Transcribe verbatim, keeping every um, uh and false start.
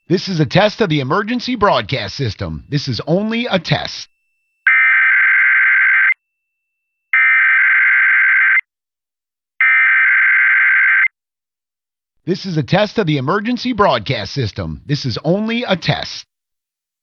This is a test of the emergency broadcast system. This is only a test. This is a test of the emergency broadcast system. This is only a test.